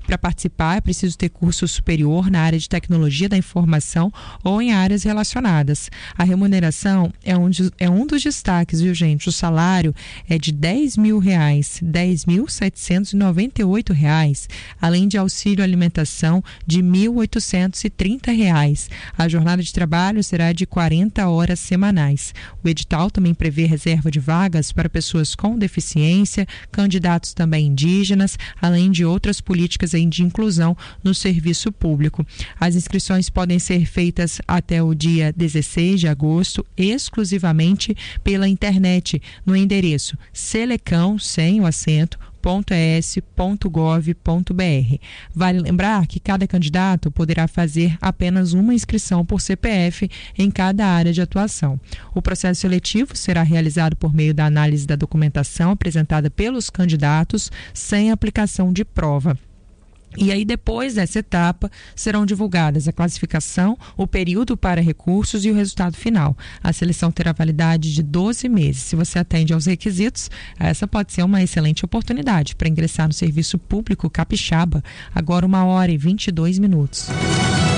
Para participar, é preciso ter curso superior na área de tecnologia da informação ou em áreas relacionadas. A remuneração é um dos destaques, viu, gente? O salário é de R$10.000, R$10.798, além de auxílio alimentação de R$1.830. A jornada de trabalho será de 40 horas semanais. O edital também prevê reserva de vagas para pessoas com deficiência, candidatos também indígenas, além de outras políticas de inclusão no serviço público. As inscrições podem ser feitas até o dia 16 de agosto, exclusivamente pela internet, no endereço selecão, sem o acento, .es.gov.br. Vale lembrar que cada candidato poderá fazer apenas uma inscrição por CPF em cada área de atuação. O processo seletivo será realizado por meio da análise da documentação apresentada pelos candidatos, sem aplicação de prova. E aí, depois dessa etapa, serão divulgadas a classificação, o período para recursos e o resultado final. A seleção terá validade de 12 meses. Se você atende aos requisitos, essa pode ser uma excelente oportunidade para ingressar no serviço público capixaba. Agora 1h22.